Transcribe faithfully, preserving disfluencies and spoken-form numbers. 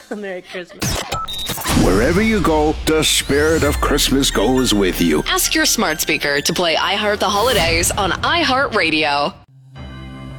Merry Christmas. Wherever you go, the spirit of Christmas goes with you. Ask your smart speaker to play I Heart the Holidays on iHeartRadio.